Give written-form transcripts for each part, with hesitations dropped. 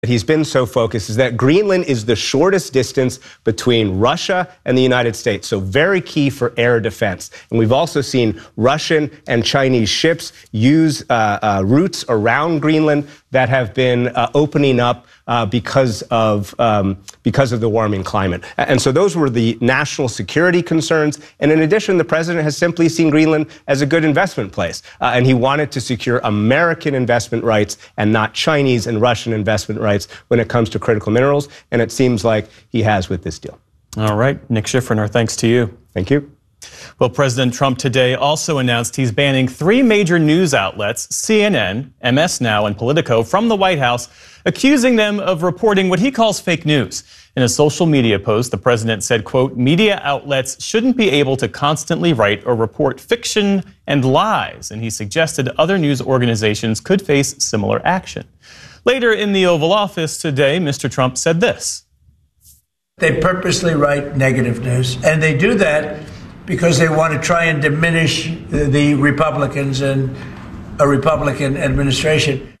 he's been so focused is that Greenland is the shortest distance between Russia and the United States, so very key for air defense. And we've also seen Russian and Chinese ships use routes around Greenland that have been opening up because of the warming climate. And so those were the national security concerns. And in addition, the president has simply seen Greenland as a good investment place. And he wanted to secure American investment rights and not Chinese and Russian investment rights when it comes to critical minerals. And it seems like he has with this deal. All right. Nick Schifrin, thanks to you. Thank you. Well, President Trump today also announced he's banning 3 major news outlets, CNN, MS Now, and Politico, from the White House, accusing them of reporting what he calls fake news. In a social media post, the president said, quote, media outlets shouldn't be able to constantly write or report fiction and lies, and he suggested other news organizations could face similar action. Later in the Oval Office today, Mr. Trump said this. They purposely write negative news, and they do that because they want to try and diminish the Republicans and a Republican administration.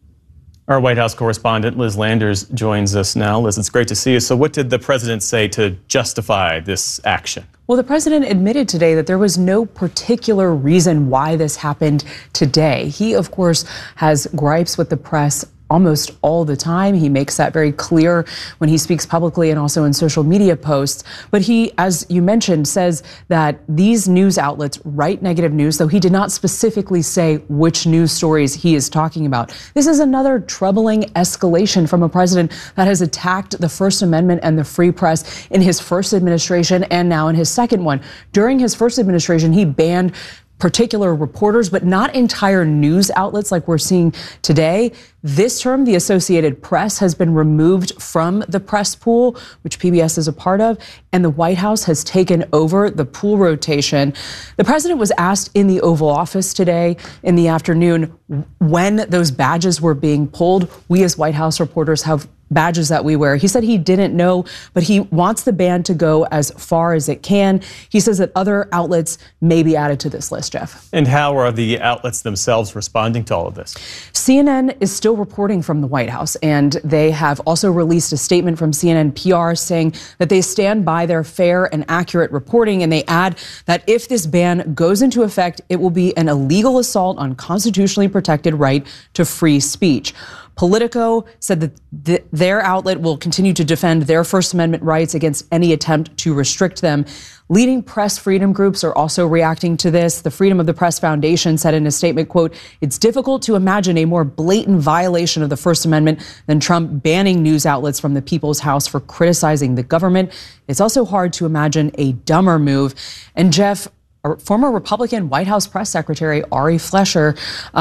Our White House correspondent, Liz Landers, joins us now. Liz, it's great to see you. So what did the president say to justify this action? Well, the president admitted today that there was no particular reason why this happened today. He, of course, has gripes with the press almost all the time. He makes that very clear when he speaks publicly and also in social media posts. But he, as you mentioned, says that these news outlets write negative news, though he did not specifically say which news stories he is talking about. This is another troubling escalation from a president that has attacked the First Amendment and the free press in his first administration and now in his second one. During his first administration, he banned particular reporters, but not entire news outlets like we're seeing today. This term, the Associated Press has been removed from the press pool, which PBS is a part of, and the White House has taken over the pool rotation. The president was asked in the Oval Office today in the afternoon when those badges were being pulled. We as White House reporters have badges that we wear. He said he didn't know, but he wants the ban to go as far as it can. He says that other outlets may be added to this list, Jeff. And how are the outlets themselves responding to all of this? CNN is still reporting from the White House, and they have also released a statement from CNN PR saying that they stand by their fair and accurate reporting, and they add that if this ban goes into effect, it will be an illegal assault on constitutionally protected right to free speech. Politico said that their outlet will continue to defend their First Amendment rights against any attempt to restrict them. Leading press freedom groups are also reacting to this. The Freedom of the Press Foundation said in a statement, quote, it's difficult to imagine a more blatant violation of the First Amendment than Trump banning news outlets from the People's House for criticizing the government. It's also hard to imagine a dumber move. And Jeff, former Republican White House press secretary Ari Fleischer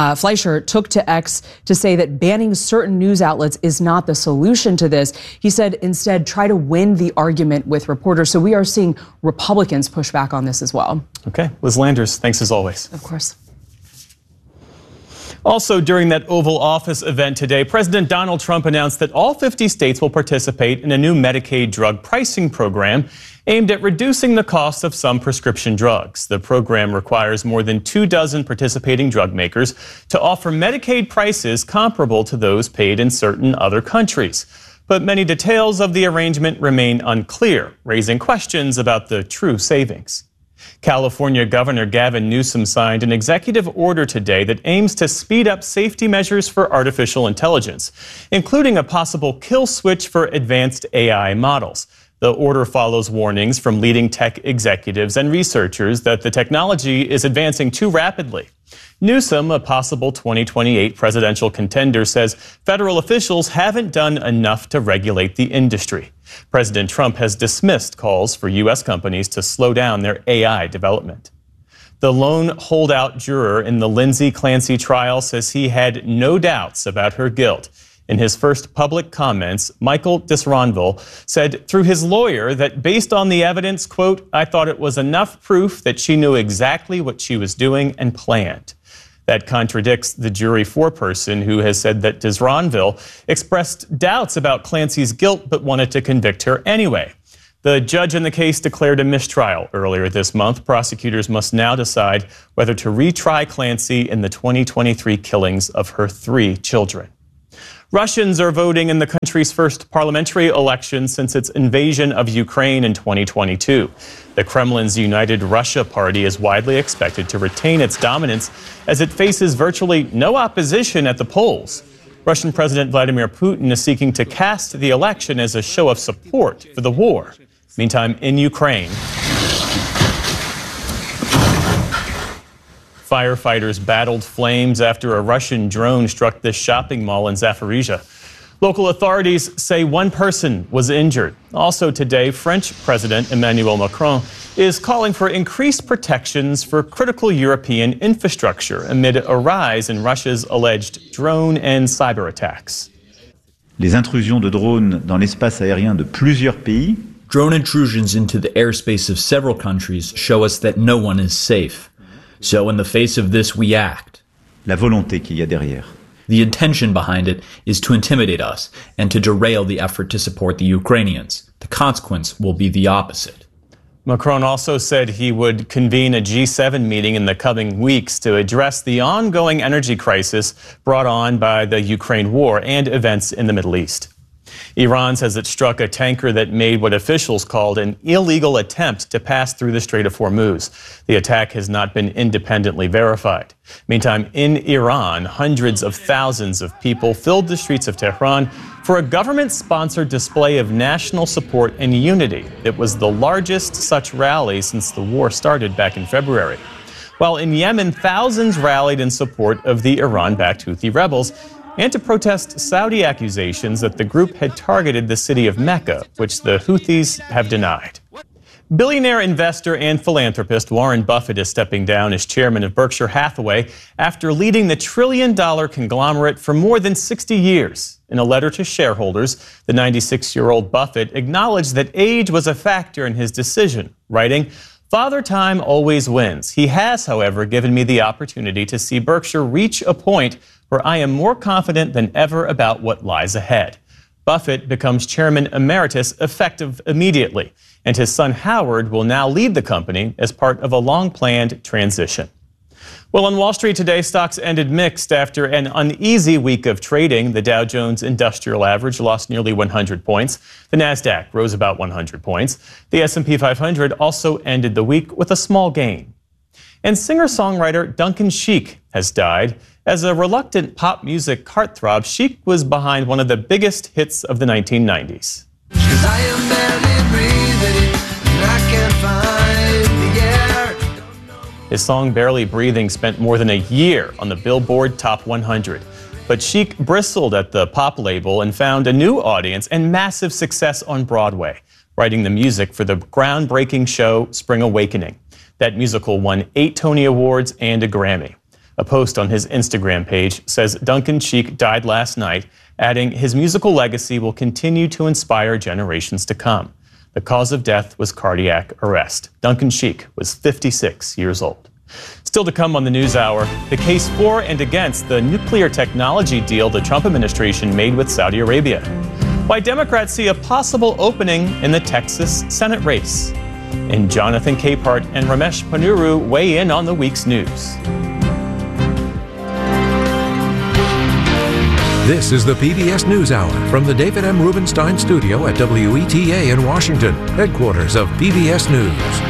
took to X to say that banning certain news outlets is not the solution to this. He said instead, try to win the argument with reporters. So we are seeing Republicans push back on this as well. Okay. Liz Landers, thanks as always. Of course. Also, during that Oval Office event today, President Donald Trump announced that all 50 states will participate in a new Medicaid drug pricing program aimed at reducing the cost of some prescription drugs. The program requires more than 24 participating drug makers to offer Medicaid prices comparable to those paid in certain other countries. But many details of the arrangement remain unclear, raising questions about the true savings. California Governor Gavin Newsom signed an executive order today that aims to speed up safety measures for artificial intelligence, including a possible kill switch for advanced AI models. The order follows warnings from leading tech executives and researchers that the technology is advancing too rapidly. Newsom, a possible 2028 presidential contender, says federal officials haven't done enough to regulate the industry. President Trump has dismissed calls for U.S. companies to slow down their AI development. The lone holdout juror in the Lindsay Clancy trial says he had no doubts about her guilt. In his first public comments, Michael Disronville said through his lawyer that based on the evidence, quote, I thought it was enough proof that she knew exactly what she was doing and planned. That contradicts the jury foreperson who has said that Disronville expressed doubts about Clancy's guilt but wanted to convict her anyway. The judge in the case declared a mistrial earlier this month. Prosecutors must now decide whether to retry Clancy in the 2023 killings of her 3 children. Russians are voting in the country's first parliamentary election since its invasion of Ukraine in 2022. The Kremlin's United Russia Party is widely expected to retain its dominance as it faces virtually no opposition at the polls. Russian President Vladimir Putin is seeking to cast the election as a show of support for the war. Meantime, in Ukraine, firefighters battled flames after a Russian drone struck this shopping mall in Zaporizhia. Local authorities say one person was injured. Also today, French President Emmanuel Macron is calling for increased protections for critical European infrastructure amid a rise in Russia's alleged drone and cyber attacks. Les intrusions de drones dans l'espace aérien de plusieurs pays. Drone intrusions into the airspace of several countries show us that no one is safe. So in the face of this, we act. La volonté qu'il y a derrière. The intention behind it is to intimidate us and to derail the effort to support the Ukrainians. The consequence will be the opposite. Macron also said he would convene a G7 meeting in the coming weeks to address the ongoing energy crisis brought on by the Ukraine war and events in the Middle East. Iran says it struck a tanker that made what officials called an illegal attempt to pass through the Strait of Hormuz. The attack has not been independently verified. Meantime, in Iran, hundreds of thousands of people filled the streets of Tehran for a government-sponsored display of national support and unity. It was the largest such rally since the war started back in February. While in Yemen, thousands rallied in support of the Iran-backed Houthi rebels and to protest Saudi accusations that the group had targeted the city of Mecca, which the Houthis have denied. Billionaire investor and philanthropist Warren Buffett is stepping down as chairman of Berkshire Hathaway after leading the trillion-dollar conglomerate for more than 60 years. In a letter to shareholders, the 96-year-old Buffett acknowledged that age was a factor in his decision, writing, "Father Time always wins. He has, however, given me the opportunity to see Berkshire reach a point where I am more confident than ever about what lies ahead." Buffett becomes chairman emeritus effective immediately, and his son Howard will now lead the company as part of a long-planned transition. Well, on Wall Street today, stocks ended mixed after an uneasy week of trading. The Dow Jones Industrial Average lost nearly 100 points. The Nasdaq rose about 100 points. The S&P 500 also ended the week with a small gain. And singer-songwriter Duncan Sheik has died. As a reluctant pop music heartthrob, Sheik was behind one of the biggest hits of the 1990s. His song Barely Breathing spent more than a year on the Billboard Top 100. But Sheik bristled at the pop label and found a new audience and massive success on Broadway, writing the music for the groundbreaking show Spring Awakening. That musical won 8 Tony Awards and a Grammy. A post on his Instagram page says Duncan Sheik died last night, adding his musical legacy will continue to inspire generations to come. The cause of death was cardiac arrest. Duncan Sheik was 56 years old. Still to come on the NewsHour, the case for and against the nuclear technology deal the Trump administration made with Saudi Arabia. Why Democrats see a possible opening in the Texas Senate race. And Jonathan Capehart and Ramesh Ponnuru weigh in on the week's news. This is the PBS NewsHour from the David M. Rubenstein studio at WETA in Washington, headquarters of PBS News.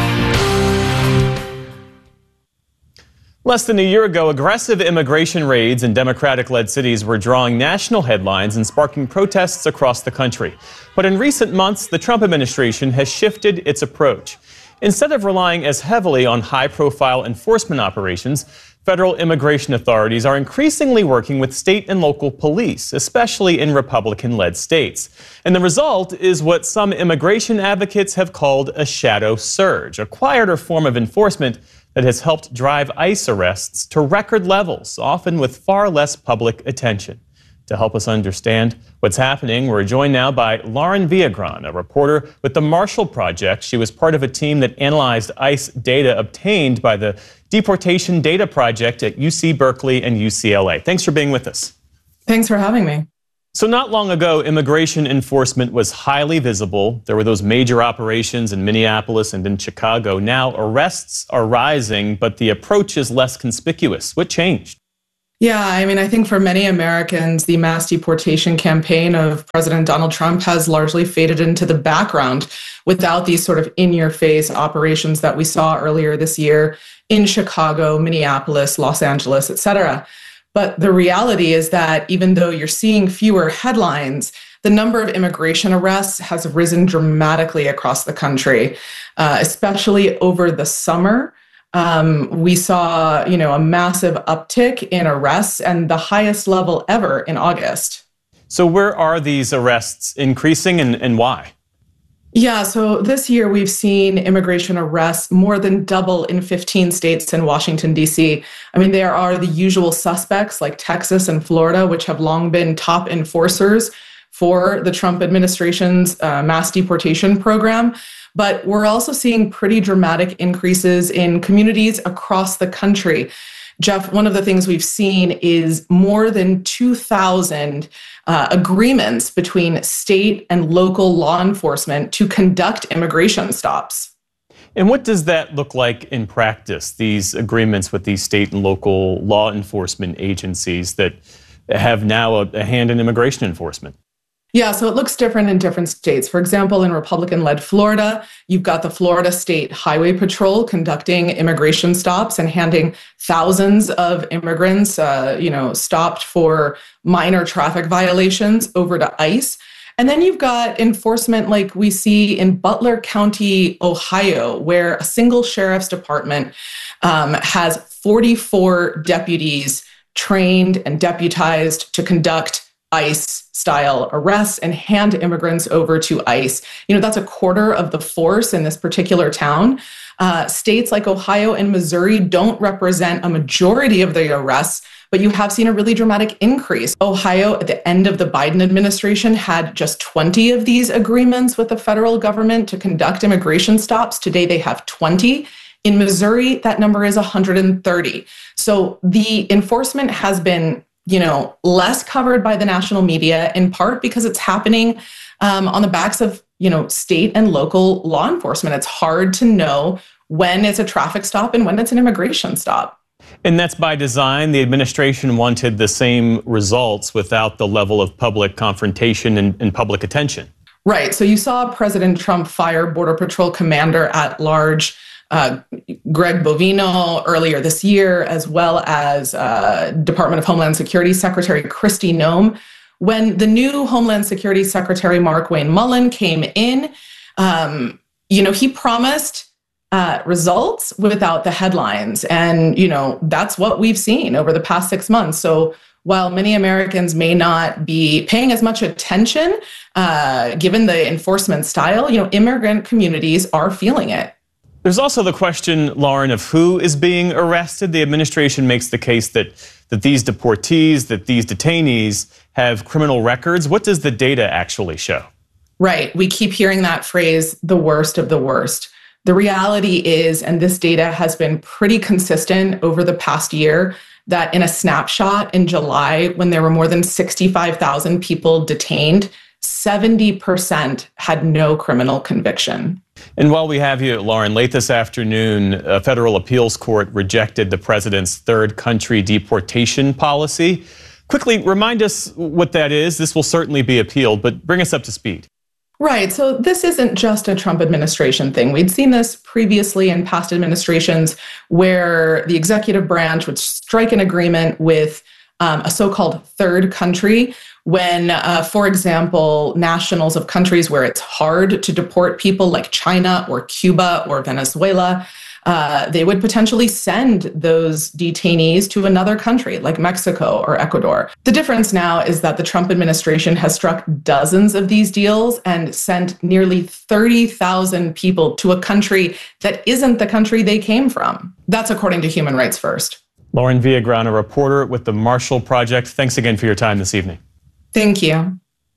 Less than a year ago, aggressive immigration raids in Democratic-led cities were drawing national headlines and sparking protests across the country. But in recent months, the Trump administration has shifted its approach. Instead of relying as heavily on high-profile enforcement operations, federal immigration authorities are increasingly working with state and local police, especially in Republican-led states. And the result is what some immigration advocates have called a shadow surge, a quieter form of enforcement that has helped drive ICE arrests to record levels, often with far less public attention. To help us understand what's happening, we're joined now by Lauren Villagran, a reporter with the Marshall Project. She was part of a team that analyzed ICE data obtained by the Deportation Data Project at UC Berkeley and UCLA. Thanks for being with us. Thanks for having me. So not long ago, immigration enforcement was highly visible. There were those major operations in Minneapolis and in Chicago. Now arrests are rising, but the approach is less conspicuous. What changed? Yeah, I mean, I think for many Americans, the mass deportation campaign of President Donald Trump has largely faded into the background without these sort of in-your-face operations that we saw earlier this year in Chicago, Minneapolis, Los Angeles, et cetera. But the reality is that even though you're seeing fewer headlines, the number of immigration arrests has risen dramatically across the country, especially over the summer. We saw, a massive uptick in arrests and the highest level ever in August. So where are these arrests increasing and why? Yeah, so this year we've seen immigration arrests more than double in 15 states and Washington, D.C. I mean, there are the usual suspects like Texas and Florida, which have long been top enforcers for the Trump administration's mass deportation program. But we're also seeing pretty dramatic increases in communities across the country. Jeff, one of the things we've seen is more than 2,000 agreements between state and local law enforcement to conduct immigration stops. And what does that look like in practice, these agreements with these state and local law enforcement agencies that have now a hand in immigration enforcement? Yeah, so it looks different in different states. For example, in Republican-led Florida, you've got the Florida State Highway Patrol conducting immigration stops and handing thousands of immigrants, stopped for minor traffic violations over to ICE. And then you've got enforcement like we see in Butler County, Ohio, where a single sheriff's department has 44 deputies trained and deputized to conduct ICE-style arrests and hand immigrants over to ICE. That's a quarter of the force in this particular town. States like Ohio and Missouri don't represent a majority of the arrests, but you have seen a really dramatic increase. Ohio, at the end of the Biden administration, had just 20 of these agreements with the federal government to conduct immigration stops. Today, they have 20. In Missouri, that number is 130. So the enforcement has been less covered by the national media, in part because it's happening on the backs of, state and local law enforcement. It's hard to know when it's a traffic stop and when it's an immigration stop. And that's by design. The administration wanted the same results without the level of public confrontation and public attention. Right. So you saw President Trump fire Border Patrol Commander at Large Greg Bovino earlier this year, as well as Department of Homeland Security Secretary Kristi Noem. When the new Homeland Security Secretary Markwayne Mullin came in, he promised results without the headlines. And, that's what we've seen over the past 6 months. So while many Americans may not be paying as much attention, given the enforcement style, immigrant communities are feeling it. There's also the question, Lauren, of who is being arrested. The administration makes the case that these deportees, that these detainees have criminal records. What does the data actually show? Right. We keep hearing that phrase, the worst of the worst. The reality is, and this data has been pretty consistent over the past year, that in a snapshot in July, when there were more than 65,000 people detained, 70% had no criminal conviction. And while we have you, Lauren, late this afternoon, a federal appeals court rejected the president's third country deportation policy. Quickly, remind us what that is. This will certainly be appealed, but bring us up to speed. Right. So this isn't just a Trump administration thing. We'd seen this previously in past administrations where the executive branch would strike an agreement with a so-called third country when, for example, nationals of countries where it's hard to deport people like China or Cuba or Venezuela, they would potentially send those detainees to another country like Mexico or Ecuador. The difference now is that the Trump administration has struck dozens of these deals and sent nearly 30,000 people to a country that isn't the country they came from. That's according to Human Rights First. Lauren Villagrán, a reporter with the Marshall Project. Thanks again for your time this evening. Thank you.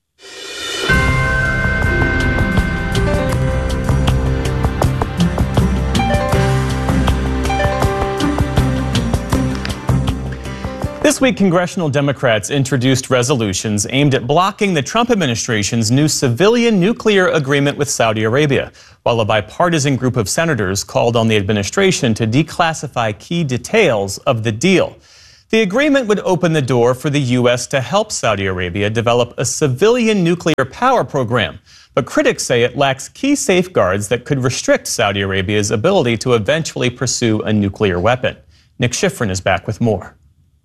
This week, congressional Democrats introduced resolutions aimed at blocking the Trump administration's new civilian nuclear agreement with Saudi Arabia, while a bipartisan group of senators called on the administration to declassify key details of the deal. The agreement would open the door for the U.S. to help Saudi Arabia develop a civilian nuclear power program. But critics say it lacks key safeguards that could restrict Saudi Arabia's ability to eventually pursue a nuclear weapon. Nick Schifrin is back with more.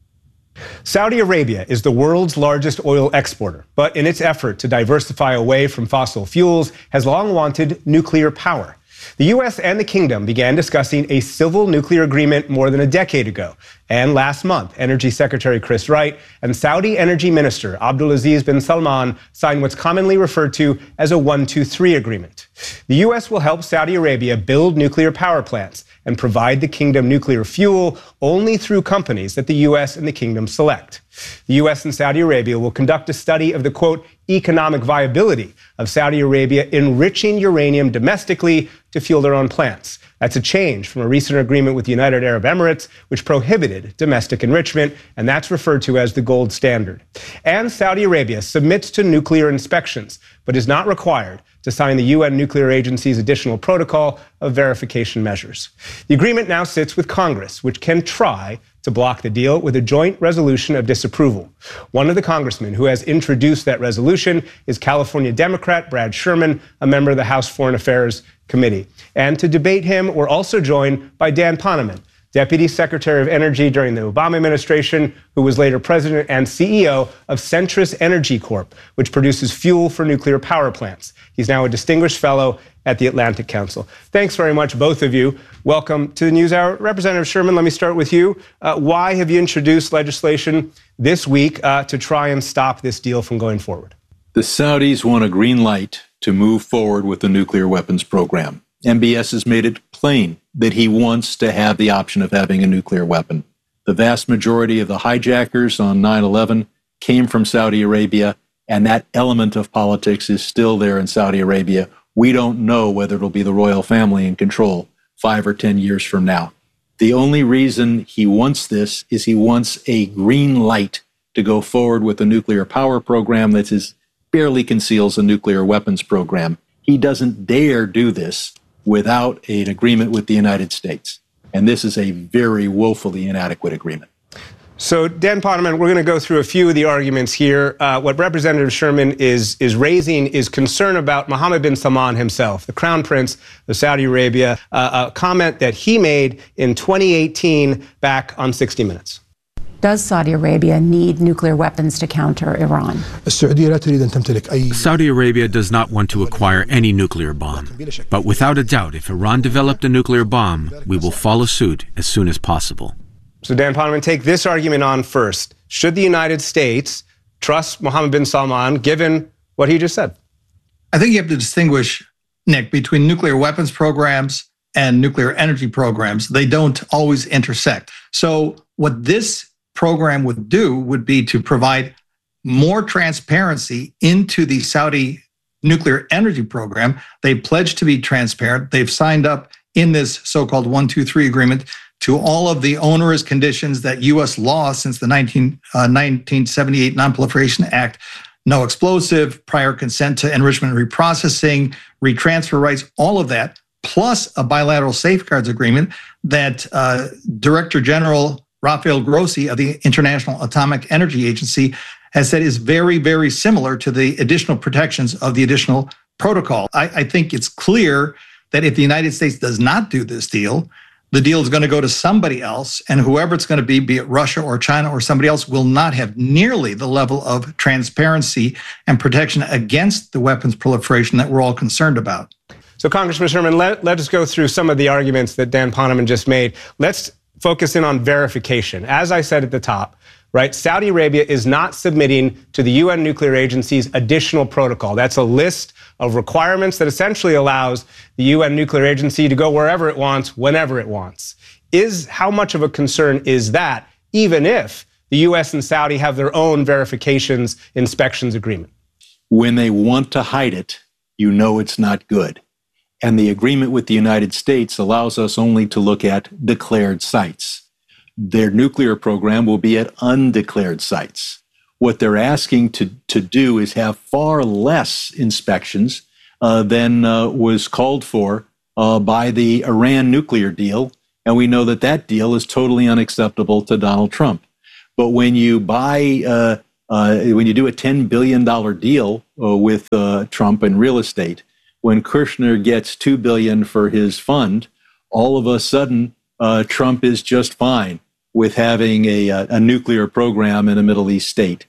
Saudi Arabia is the world's largest oil exporter, but in its effort to diversify away from fossil fuels, has long wanted nuclear power. The U.S. and the kingdom began discussing a civil nuclear agreement more than a decade ago. And last month, Energy Secretary Chris Wright and Saudi Energy Minister Abdulaziz bin Salman signed what's commonly referred to as a 1-2-3 agreement. The U.S. will help Saudi Arabia build nuclear power plants and provide the kingdom nuclear fuel only through companies that the U.S. and the kingdom select. The U.S. and Saudi Arabia will conduct a study of the, quote, economic viability of Saudi Arabia enriching uranium domestically to fuel their own plants. That's a change from a recent agreement with the United Arab Emirates, which prohibited domestic enrichment, and that's referred to as the gold standard. And Saudi Arabia submits to nuclear inspections, but is not required to sign the UN Nuclear Agency's additional protocol of verification measures. The agreement now sits with Congress, which can try to block the deal with a joint resolution of disapproval. One of the congressmen who has introduced that resolution is California Democrat Brad Sherman, a member of the House Foreign Affairs Committee. And to debate him, we're also joined by Dan Poneman, Deputy Secretary of Energy during the Obama administration, who was later president and CEO of Centrus Energy Corp., which produces fuel for nuclear power plants. He's now a distinguished fellow at the Atlantic Council. Thanks very much, both of you. Welcome to the NewsHour. Representative Sherman, let me start with you. Why have you introduced legislation this week to try and stop this deal from going forward? The Saudis want a green light to move forward with the nuclear weapons program. MBS has made it plain that he wants to have the option of having a nuclear weapon. The vast majority of the hijackers on 9/11 came from Saudi Arabia, and that element of politics is still there in Saudi Arabia. We don't know whether it'll be the royal family in control 5 or 10 years from now. The only reason he wants this is he wants a green light to go forward with a nuclear power program that barely conceals a nuclear weapons program. He doesn't dare do this without an agreement with the United States. And this is a very woefully inadequate agreement. So, Dan Poneman, we're going to go through a few of the arguments here. What Representative Sherman is raising is concern about Mohammed bin Salman himself, the Crown Prince of Saudi Arabia, a comment that he made in 2018 back on 60 Minutes. Does Saudi Arabia need nuclear weapons to counter Iran? Saudi Arabia does not want to acquire any nuclear bomb. But without a doubt, if Iran developed a nuclear bomb, we will follow suit as soon as possible. So, Dan Poneman, take this argument on first. Should the United States trust Mohammed bin Salman, given what he just said? I think you have to distinguish, Nick, between nuclear weapons programs and nuclear energy programs. They don't always intersect. So what this program would do would be to provide more transparency into the Saudi nuclear energy program. They pledged to be transparent. They've signed up in this so-called 1-2-3 agreement to all of the onerous conditions that U.S. law since the 1978 Non-Proliferation Act, no explosive, prior consent to enrichment and reprocessing, retransfer rights, all of that, plus a bilateral safeguards agreement that Director General Rafael Grossi of the International Atomic Energy Agency has said is very, very similar to the additional protections of the additional protocol. I think it's clear that if the United States does not do this deal, the deal is going to go to somebody else, and whoever it's going to be it Russia or China or somebody else, will not have nearly the level of transparency and protection against the weapons proliferation that we're all concerned about. So, Congressman Sherman, let us go through some of the arguments that Dan Poneman just made. Let's focus in on verification. As I said at the top, right, Saudi Arabia is not submitting to the UN Nuclear Agency's additional protocol. That's a list of requirements that essentially allows the UN Nuclear Agency to go wherever it wants, whenever it wants. How much of a concern is that, even if the US and Saudi have their own verifications, inspections agreement? When they want to hide it, you know it's not good. And the agreement with the United States allows us only to look at declared sites. Their nuclear program will be at undeclared sites. What they're asking to do is have far less inspections than was called for by the Iran nuclear deal. And we know that that deal is totally unacceptable to Donald Trump. But when you buy, when you do a $10 billion deal with Trump in real estate, when Kushner gets $2 billion for his fund, all of a sudden Trump is just fine with having a nuclear program in a Middle East state.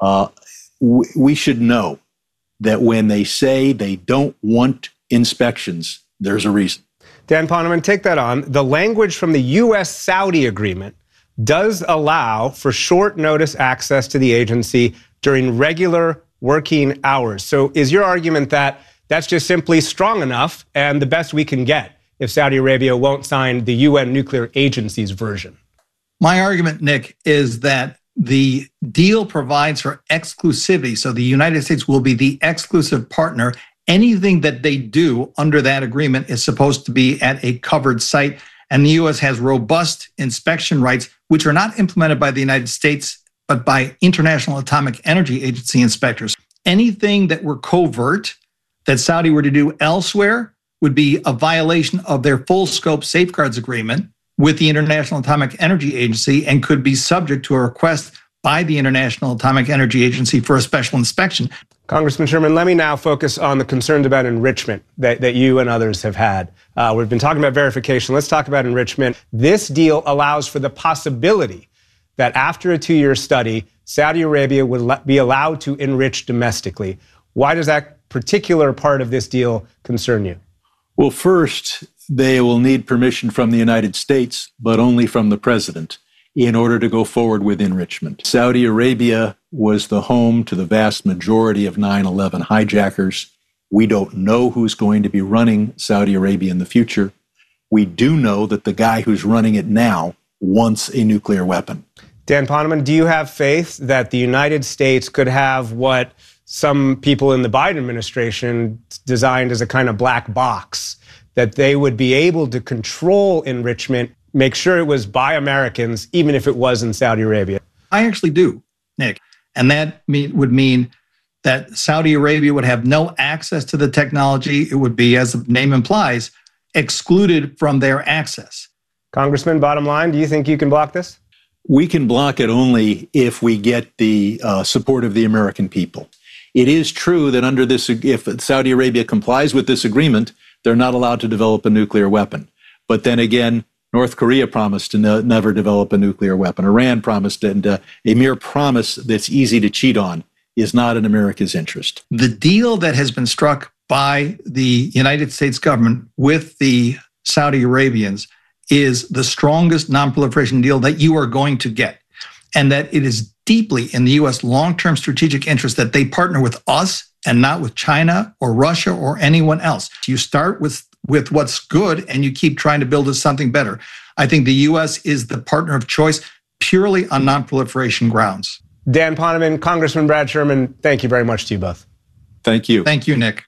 We should know that when they say they don't want inspections, there's a reason. Dan Poneman, take that on. The language from the U.S.-Saudi agreement does allow for short notice access to the agency during regular working hours. So is your argument that that's just simply strong enough and the best we can get if Saudi Arabia won't sign the UN nuclear agency's version? My argument, Nick, is that the deal provides for exclusivity. So the United States will be the exclusive partner. Anything that they do under that agreement is supposed to be at a covered site. And the U.S. has robust inspection rights, which are not implemented by the United States, but by International Atomic Energy Agency inspectors. Anything that were covert that Saudi were to do elsewhere would be a violation of their full scope safeguards agreement with the International Atomic Energy Agency and could be subject to a request by the International Atomic Energy Agency for a special inspection. Congressman Sherman, let me now focus on the concerns about enrichment that you and others have had. We've been talking about verification. Let's talk about enrichment. This deal allows for the possibility that after a 2-year study, Saudi Arabia would be allowed to enrich domestically. Why does that particular part of this deal concern you? Well, first, they will need permission from the United States, but only from the president, in order to go forward with enrichment. Saudi Arabia was the home to the vast majority of 9/11 hijackers. We don't know who's going to be running Saudi Arabia in the future. We do know that the guy who's running it now wants a nuclear weapon. Dan Poneman, do you have faith that the United States could have what some people in the Biden administration designed as a kind of black box, that they would be able to control enrichment, make sure it was by Americans, even if it was in Saudi Arabia? I actually do, Nick. And that would mean that Saudi Arabia would have no access to the technology. It would be, as the name implies, excluded from their access. Congressman, bottom line, do you think you can block this? We can block it only if we get the support of the American people. It is true that under this, if Saudi Arabia complies with this agreement, they're not allowed to develop a nuclear weapon. But then again, North Korea promised to never develop a nuclear weapon. Iran promised, and a mere promise that's easy to cheat on is not in America's interest. The deal that has been struck by the United States government with the Saudi Arabians is the strongest nonproliferation deal that you are going to get, and that it is deeply in the U.S. long-term strategic interest that they partner with us and not with China or Russia or anyone else. You start with what's good and you keep trying to build something better. I think the U.S. is the partner of choice purely on nonproliferation grounds. Dan Poneman, Congressman Brad Sherman, thank you very much to you both. Thank you. Thank you, Nick.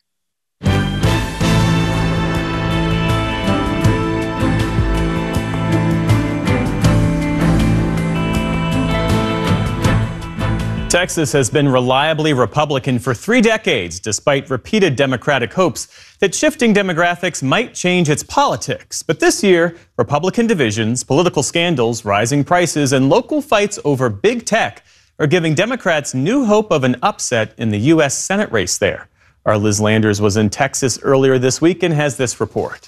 Texas has been reliably Republican for 3 decades, despite repeated Democratic hopes that shifting demographics might change its politics. But this year, Republican divisions, political scandals, rising prices, and local fights over big tech are giving Democrats new hope of an upset in the U.S. Senate race there. Our Liz Landers was in Texas earlier this week and has this report.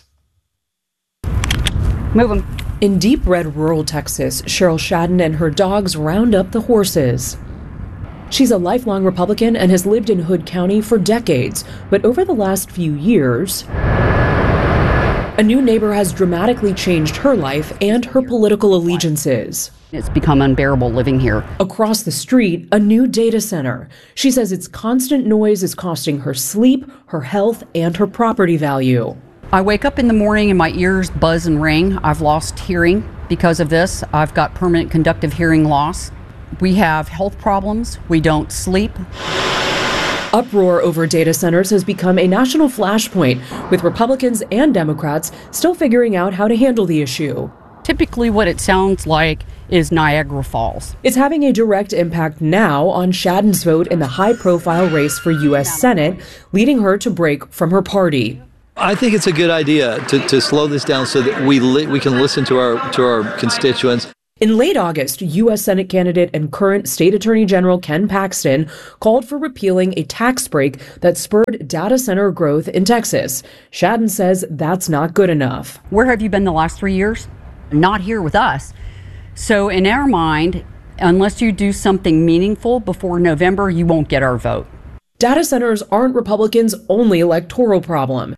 Move 'em. In deep red rural Texas, Cheryl Shadden and her dogs round up the horses. She's a lifelong Republican and has lived in Hood County for decades, but over the last few years, a new neighbor has dramatically changed her life and her political allegiances. It's become unbearable living here. Across the street, a new data center. She says its constant noise is costing her sleep, her health, and her property value. I wake up in the morning and my ears buzz and ring. I've lost hearing because of this. I've got permanent conductive hearing loss. We have health problems. We don't sleep. Uproar over data centers has become a national flashpoint, with Republicans and Democrats still figuring out how to handle the issue. Typically what it sounds like is Niagara Falls. It's having a direct impact now on Shadden's vote in the high-profile race for U.S. Senate, leading her to break from her party. I think it's a good idea to slow this down so that we can listen to our constituents. In late August, U.S. Senate candidate and current State Attorney General Ken Paxton called for repealing a tax break that spurred data center growth in Texas. Shadden says that's not good enough. Where have you been the last 3 years? Not here with us. So in our mind, unless you do something meaningful before November, you won't get our vote. Data centers aren't Republicans' only electoral problem.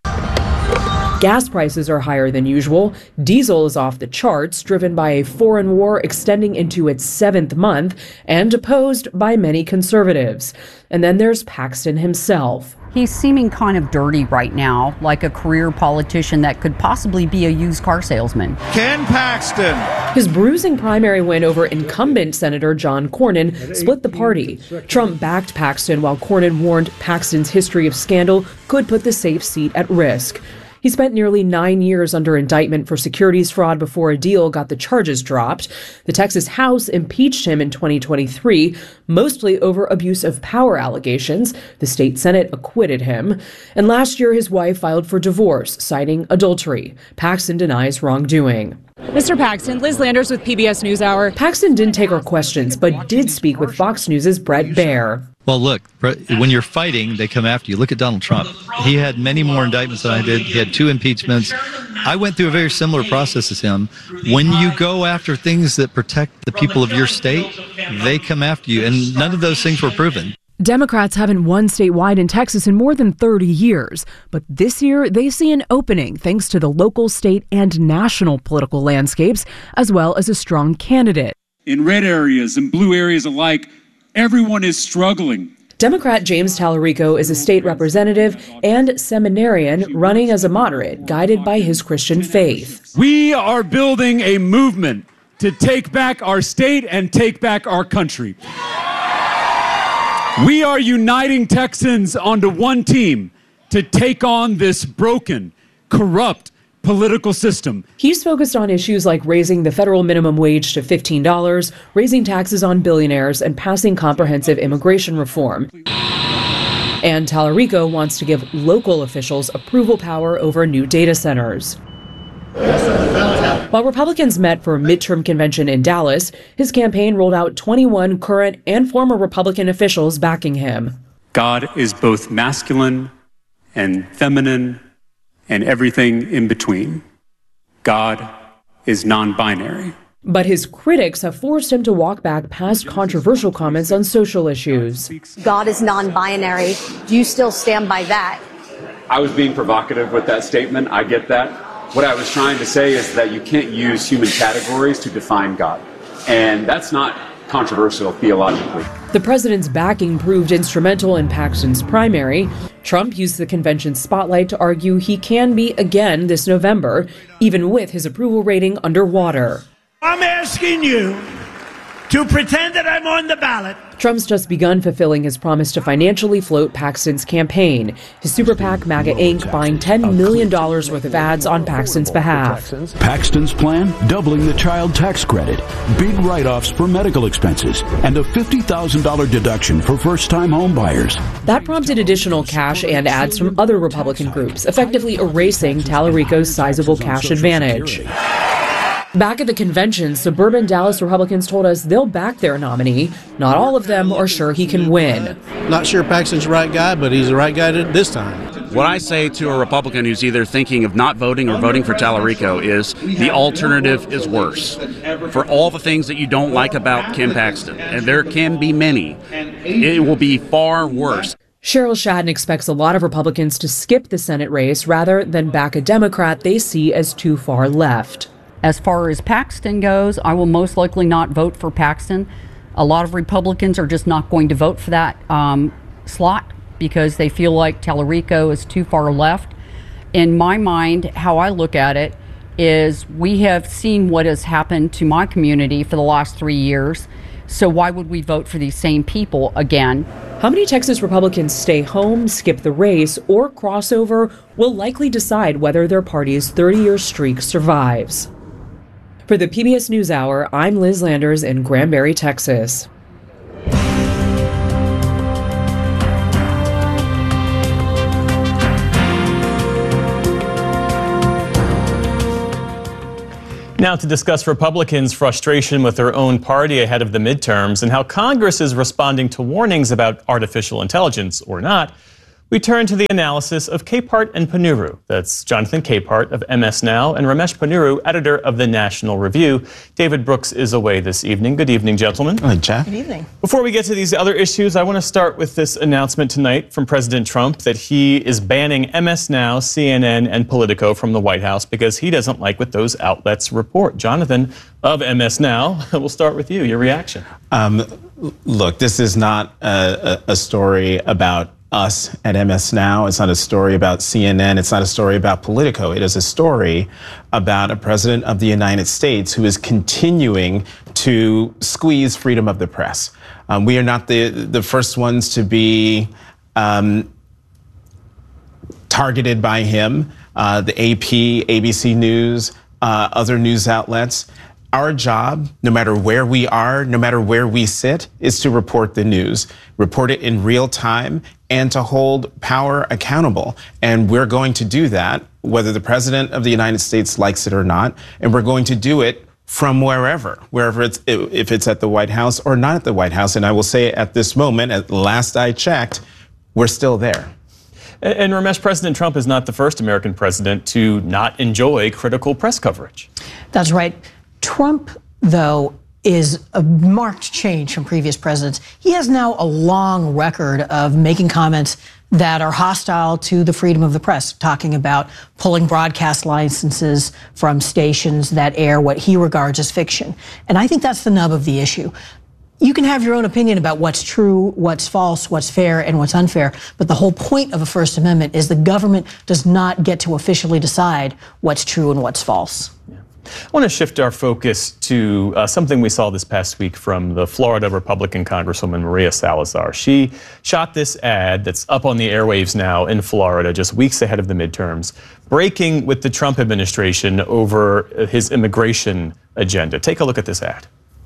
Gas prices are higher than usual. Diesel is off the charts, driven by a foreign war extending into its 7th month and opposed by many conservatives. And then there's Paxton himself. He's seeming kind of dirty right now, like a career politician that could possibly be a used car salesman. Ken Paxton. His bruising primary win over incumbent Senator John Cornyn split the party. Trump backed Paxton while Cornyn warned Paxton's history of scandal could put the safe seat at risk. He spent nearly 9 years under indictment for securities fraud before a deal got the charges dropped. The Texas House impeached him in 2023, mostly over abuse of power allegations. The state Senate acquitted him. And last year, his wife filed for divorce, citing adultery. Paxton denies wrongdoing. Mr. Paxton, Liz Landers with PBS NewsHour. Paxton didn't take our questions, but did speak with Fox News' Brett Baier. Well, look, when you're fighting, they come after you. Look at Donald Trump. He had many more indictments than I did. He had 2 impeachments. I went through a very similar process as him. When you go after things that protect the people of your state, they come after you. And none of those things were proven. Democrats haven't won statewide in Texas in more than 30 years. But this year, they see an opening thanks to the local, state, and national political landscapes, as well as a strong candidate. In red areas and blue areas alike, everyone is struggling. Democrat James Tallarico is a state representative and seminarian running as a moderate, guided by his Christian faith. We are building a movement to take back our state and take back our country. We are uniting Texans onto one team to take on this broken, corrupt political system. He's focused on issues like raising the federal minimum wage to $15, raising taxes on billionaires, and passing comprehensive immigration reform. And Tallarico wants to give local officials approval power over new data centers. While Republicans met for a midterm convention in Dallas, his campaign rolled out 21 current and former Republican officials backing him. God is both masculine and feminine and everything in between. God is non-binary. But his critics have forced him to walk back past controversial comments on social issues. God is non-binary. Do you still stand by that? I was being provocative with that statement. I get that. What I was trying to say is that you can't use human categories to define God. And that's not controversial theologically. The president's backing proved instrumental in Paxton's primary. Trump used the convention's spotlight to argue he can be again this November, even with his approval rating underwater. I'm asking you to pretend that I'm on the ballot. Trump's just begun fulfilling his promise to financially float Paxton's campaign. His super PAC, MAGA Inc., buying $10 million worth of ads on Paxton's behalf. Paxton's plan? Doubling the child tax credit, big write-offs for medical expenses, and a $50,000 deduction for first-time home buyers. That prompted additional cash and ads from other Republican groups, effectively erasing Tallarico's sizable cash advantage. Back at the convention, suburban Dallas Republicans told us they'll back their nominee. Not all of them are sure he can win. Not sure Paxton's the right guy, but he's the right guy this time. What I say to a Republican who's either thinking of not voting or voting for Tallarico is the alternative is worse. For all the things that you don't like about Ken Paxton, and there can be many, it will be far worse. Cheryl Shadden expects a lot of Republicans to skip the Senate race rather than back a Democrat they see as too far left. As far as Paxton goes, I will most likely not vote for Paxton. A lot of Republicans are just not going to vote for that slot because they feel like Tallarico is too far left. In my mind, how I look at it is we have seen what has happened to my community for the last 3 years. So why would we vote for these same people again? How many Texas Republicans stay home, skip the race, or crossover will likely decide whether their party's 30-year streak survives. For the PBS NewsHour, I'm Liz Landers in Granbury, Texas. Now to discuss Republicans' frustration with their own party ahead of the midterms and how Congress is responding to warnings about artificial intelligence or not, we turn to the analysis of Capehart and Panuru. That's Jonathan Capehart of MS Now and Ramesh Panuru, editor of the National Review. David Brooks is away this evening. Good evening, gentlemen. Hi, Jack. Good evening. Before we get to these other issues, I want to start with this announcement tonight from President Trump that he is banning MS Now, CNN, and Politico from the White House because he doesn't like what those outlets report. Jonathan of MS Now, we'll start with you. Your reaction. Look, this is not a story about us at MS Now. It's not a story about CNN. It's not a story about Politico. It is a story about a president of the United States who is continuing to squeeze freedom of the press. We are not the first ones to be targeted by him. The AP, ABC News, other news outlets. Our job, no matter where we are, no matter where we sit, is to report the news, report it in real time, and to hold power accountable. And we're going to do that, whether the president of the United States likes it or not, and we're going to do it from wherever it's, if it's at the White House or not at the White House. And I will say at this moment, at last I checked, we're still there. And Ramesh, President Trump is not the first American president to not enjoy critical press coverage. That's right. Trump, though, is a marked change from previous presidents. He has now a long record of making comments that are hostile to the freedom of the press, talking about pulling broadcast licenses from stations that air what he regards as fiction. And I think that's the nub of the issue. You can have your own opinion about what's true, what's false, what's fair, and what's unfair. But the whole point of a First Amendment is the government does not get to officially decide what's true and what's false. I want to shift our focus to something we saw this past week from the Florida Republican Congresswoman Maria Salazar. She shot this ad that's up on the airwaves now in Florida, just weeks ahead of the midterms, breaking with the Trump administration over his immigration agenda. Take a look at this ad.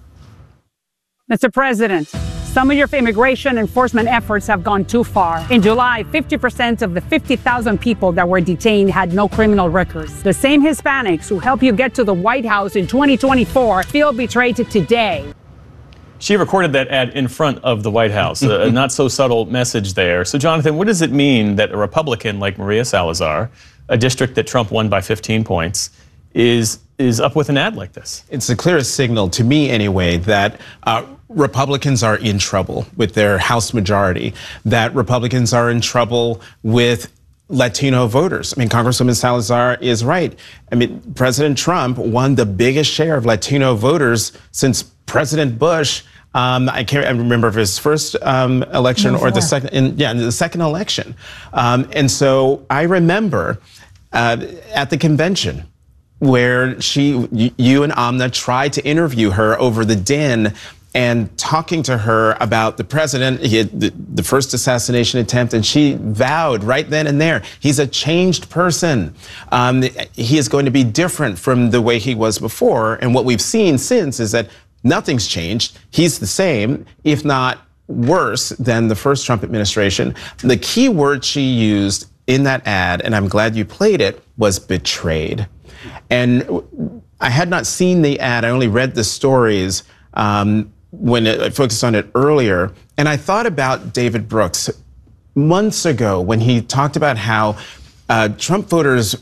Mr. President, some of your immigration enforcement efforts have gone too far. In July, 50% of the 50,000 people that were detained had no criminal records. The same Hispanics who helped you get to the White House in 2024 feel betrayed today. She recorded that ad in front of the White House, a not so subtle message there. So, Jonathan, what does it mean that a Republican like Maria Salazar, a district that Trump won by 15 points, is up with an ad like this? It's the clearest signal, to me anyway, that Republicans are in trouble with their House majority, that Republicans are in trouble with Latino voters. I mean, Congresswoman Salazar is right. I mean, President Trump won the biggest share of Latino voters since President Bush. I remember if his first election or the second, in the second election. And so I remember at the convention where you and Amna tried to interview her over the din and talking to her about the president, he had the first assassination attempt, and she vowed right then and there, he's a changed person. He is going to be different from the way he was before. And what we've seen since is that nothing's changed. He's the same, if not worse than the first Trump administration. The key word she used in that ad, and I'm glad you played it, was betrayed. And I had not seen the ad. I only read the stories when I focused on it earlier. And I thought about David Brooks months ago when he talked about how Trump voters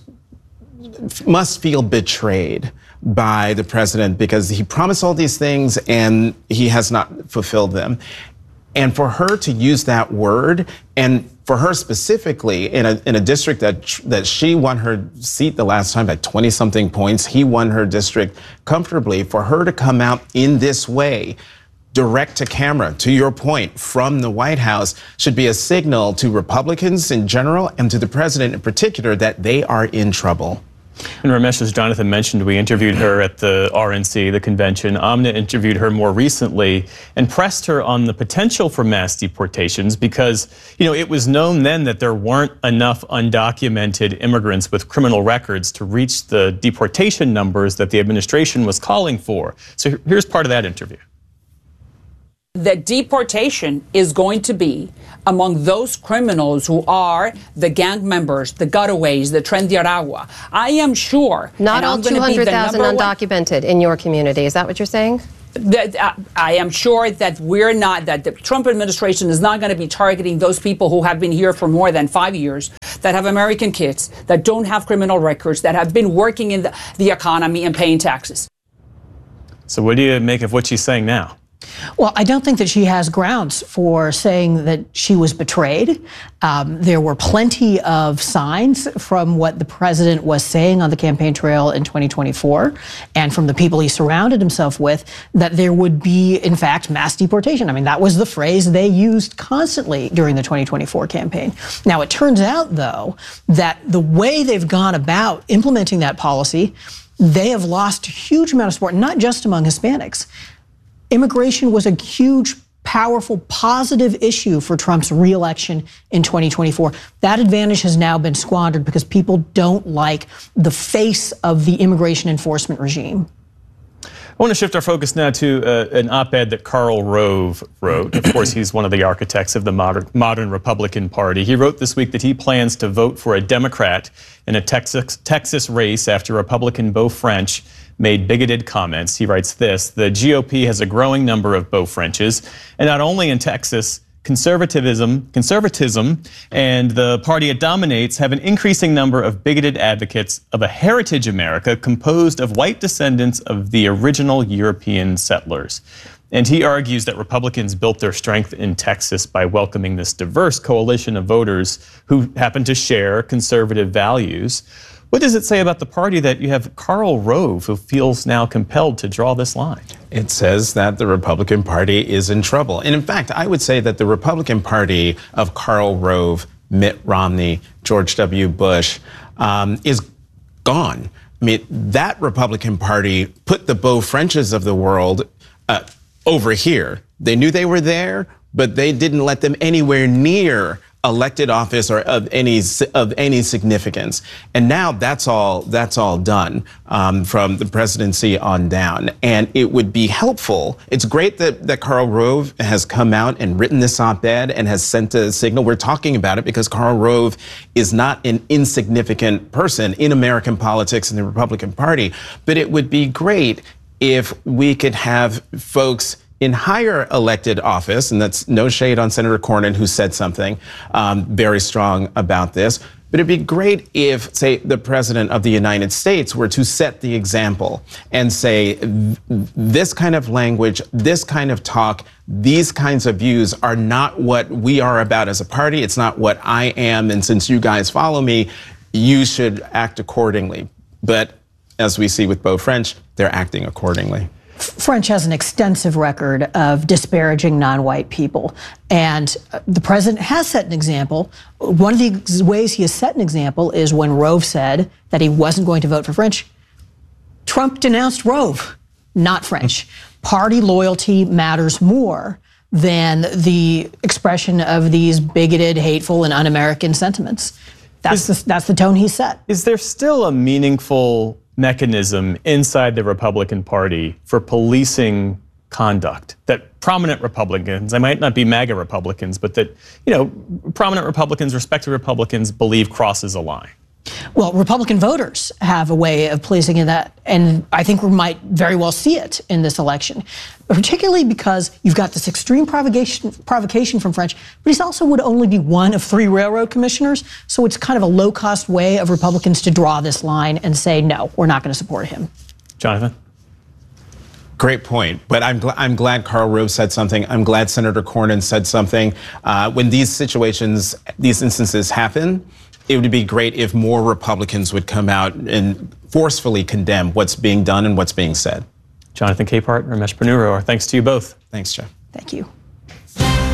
must feel betrayed by the president because he promised all these things and he has not fulfilled them. And for her to use that word, and for her specifically in a district that she won her seat the last time by 20-something points, he won her district comfortably, for her to come out in this way, direct to camera, to your point, from the White House, should be a signal to Republicans in general and to the president in particular that they are in trouble. And Ramesh, as Jonathan mentioned, we interviewed her at the RNC, the convention. Amna interviewed her more recently and pressed her on the potential for mass deportations because, it was known then that there weren't enough undocumented immigrants with criminal records to reach the deportation numbers that the administration was calling for. So here's part of that interview. That deportation is going to be among those criminals who are the gang members, the gutaways, the Tren de Aragua. I am sure. Not all 200,000 undocumented in your community. Is that what you're saying? I am sure that that the Trump administration is not going to be targeting those people who have been here for more than 5 years, that have American kids, that don't have criminal records, that have been working in the economy and paying taxes. So what do you make of what she's saying now? Well, I don't think that she has grounds for saying that she was betrayed. There were plenty of signs from what the president was saying on the campaign trail in 2024 and from the people he surrounded himself with that there would be, in fact, mass deportation. I mean, that was the phrase they used constantly during the 2024 campaign. Now, it turns out, though, that the way they've gone about implementing that policy, they have lost a huge amount of support, not just among Hispanics. Immigration was a huge, powerful, positive issue for Trump's reelection in 2024. That advantage has now been squandered because people don't like the face of the immigration enforcement regime. I want to shift our focus now to an op-ed that Karl Rove wrote. Of course, he's one of the architects of the modern Republican Party. He wrote this week that he plans to vote for a Democrat in a Texas race after Republican Beau French made bigoted comments. He writes this: the GOP has a growing number of Beau Frenches, and not only in Texas, conservatism and the party it dominates have an increasing number of bigoted advocates of a heritage America composed of white descendants of the original European settlers. And he argues that Republicans built their strength in Texas by welcoming this diverse coalition of voters who happen to share conservative values. What does it say about the party that you have Karl Rove, who feels now compelled to draw this line? It says that the Republican Party is in trouble. And in fact, I would say that the Republican Party of Karl Rove, Mitt Romney, George W. Bush is gone. I mean, that Republican Party put the Beau Frenches of the world over here. They knew they were there, but they didn't let them anywhere near elected office or of any significance. And now that's all done from the presidency on down. And it would be helpful. It's great that Karl Rove has come out and written this op-ed and has sent a signal. We're talking about it because Karl Rove is not an insignificant person in American politics and the Republican Party. But it would be great if we could have folks in higher elected office, and that's no shade on Senator Cornyn, who said something very strong about this, but it'd be great if, say, the President of the United States were to set the example and say, this kind of language, this kind of talk, these kinds of views are not what we are about as a party. It's not what I am, and since you guys follow me, you should act accordingly. But as we see with Beau French, they're acting accordingly. French has an extensive record of disparaging non-white people, and the president has set an example. One of the ways he has set an example is when Rove said that he wasn't going to vote for French. Trump denounced Rove, not French. Party loyalty matters more than the expression of these bigoted, hateful, and un-American sentiments. That's the tone he set. Is there still a meaningful mechanism inside the Republican Party for policing conduct that prominent Republicans, they might not be MAGA Republicans, but that, prominent Republicans, respected Republicans believe crosses a line? Well, Republican voters have a way of policing that, and I think we might very well see it in this election, particularly because you've got this extreme provocation from French, but he also would only be one of 3 railroad commissioners, so it's kind of a low-cost way of Republicans to draw this line and say, no, we're not going to support him. Jonathan? Great point, but I'm glad Karl Rove said something. I'm glad Senator Cornyn said something. When these instances happen, it would be great if more Republicans would come out and forcefully condemn what's being done and what's being said. Jonathan Capehart, Ramesh Ponnuru, our thanks to you both. Thanks, Jeff. Thank you.